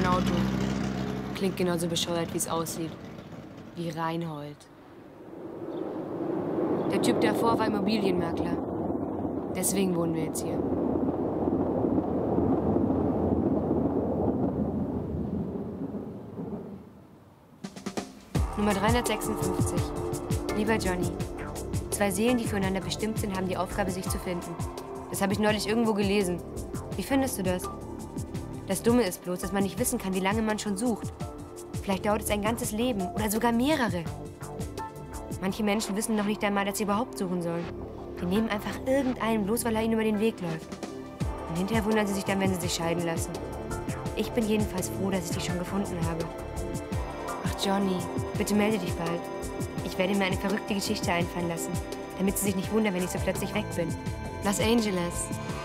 Auto. Klingt genauso bescheuert, wie es aussieht. Wie Reinhold. Der Typ davor war Immobilienmakler. Deswegen wohnen wir jetzt hier. Nummer 356. Lieber Johnny, zwei Seelen, die füreinander bestimmt sind, haben die Aufgabe, sich zu finden. Das habe ich neulich irgendwo gelesen. Wie findest du das? Das Dumme ist bloß, dass man nicht wissen kann, wie lange man schon sucht. Vielleicht dauert es ein ganzes Leben oder sogar mehrere. Manche Menschen wissen noch nicht einmal, dass sie überhaupt suchen sollen. Die nehmen einfach irgendeinen, bloß weil er ihnen über den Weg läuft. Und hinterher wundern sie sich dann, wenn sie sich scheiden lassen. Ich bin jedenfalls froh, dass ich dich schon gefunden habe. Ach, Johnny, bitte melde dich bald. Ich werde mir eine verrückte Geschichte einfallen lassen, damit sie sich nicht wundern, wenn ich so plötzlich weg bin. Los Angeles.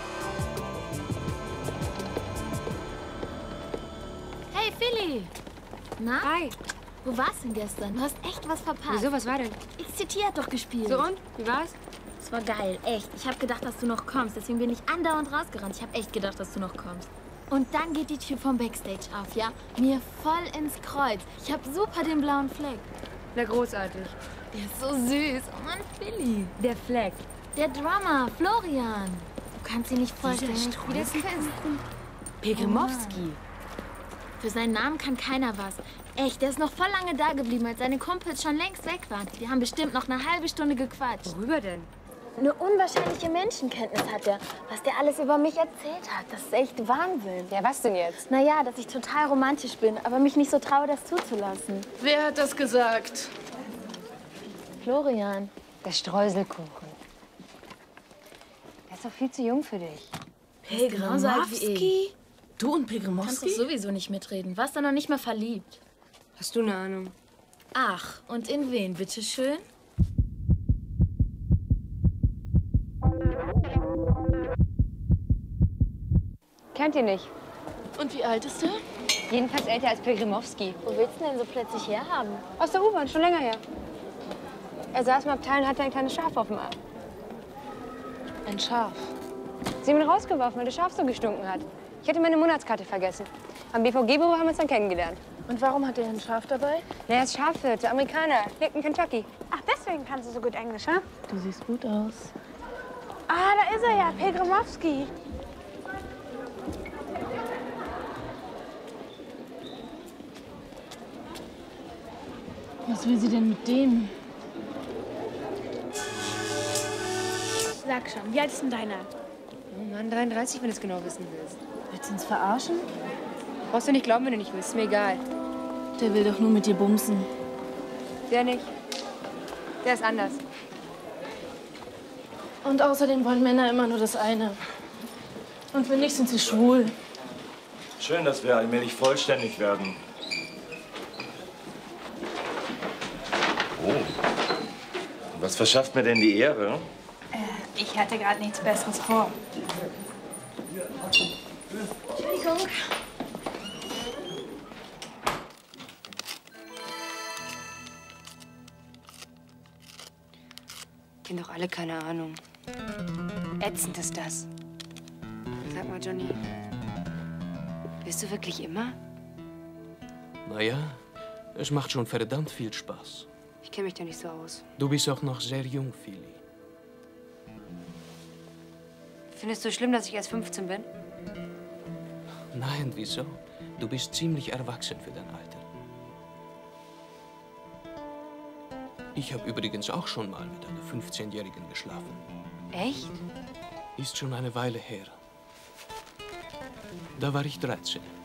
Hey, Philly! Na? Hi. Wo warst du denn gestern? Du hast echt was verpasst. Wieso, was war denn? XCT hat doch gespielt. So und? Wie war's? Es war geil, echt. Ich habe gedacht, dass du noch kommst. Deswegen bin ich andauernd rausgerannt. Ich habe echt gedacht, dass du noch kommst. Und dann geht die Tür vom Backstage auf, ja? Mir voll ins Kreuz. Ich habe super den blauen Fleck. Na, großartig. Der ist so süß. Oh Mann, Philly. Der Fleck. Der Drummer, Florian. Du kannst ihn nicht vorstellen, wie das ist. Pegrimowski. Für seinen Namen kann keiner was. Echt, der ist noch voll lange da geblieben, als seine Kumpels schon längst weg waren. Die haben bestimmt noch eine halbe Stunde gequatscht. Worüber denn? Eine unwahrscheinliche Menschenkenntnis hat er. Was der alles über mich erzählt hat, das ist echt Wahnsinn. Ja, was denn jetzt? Naja, dass ich total romantisch bin, aber mich nicht so traue, das zuzulassen. Wer hat das gesagt? Florian. Der Streuselkuchen. Der ist doch viel zu jung für dich. Pegrimowski? Du und Du kannst Pegrimowski? doch sowieso nicht mitreden. Warst du noch nicht mal verliebt? Hast du eine Ahnung? Ach, und in wen, bitteschön? Kennt ihr nicht. Und wie alt ist er? Jedenfalls älter als Pegrimowski. Wo willst du denn so plötzlich herhaben? Aus der U-Bahn, schon länger her. Er saß im Abteil und hatte ein kleines Schaf auf dem Arm. Ein Schaf. Sie haben ihn rausgeworfen, weil das Schaf so gestunken hat. Ich hatte meine Monatskarte vergessen. Am BVG-Büro haben wir uns dann kennengelernt. Und warum hat er ein Schaf dabei? Na, er ist Schafhirte, Amerikaner, lebt in Kentucky. Ach, deswegen kannst du so gut Englisch, ha? Du siehst gut aus. Ah, da ist er ja, Pegrimowski. Was will sie denn mit dem? Sag schon, wie alt ist denn deiner? Oh Mann, 33, wenn du es genau wissen willst. Willst du uns verarschen? Brauchst du nicht glauben, wenn du nicht willst. Ist mir egal. Der will doch nur mit dir bumsen. Der nicht. Der ist anders. Und außerdem wollen Männer immer nur das eine. Und wenn nicht, sind sie schwul. Schön, dass wir allmählich vollständig werden. Oh. Was verschafft mir denn die Ehre? Ich hatte gerade nichts Besseres vor. Entschuldigung. Die haben doch alle keine Ahnung. Ätzend ist das. Sag mal, Johnny. Willst du wirklich immer? Naja, es macht schon verdammt viel Spaß. Ich kenne mich da nicht so aus. Du bist auch noch sehr jung, Philly. Findest du schlimm, dass ich erst 15 bin? Nein, wieso? Du bist ziemlich erwachsen für dein Alter. Ich habe übrigens auch schon mal mit einer 15-Jährigen geschlafen. Echt? Ist schon eine Weile her. Da war ich 13.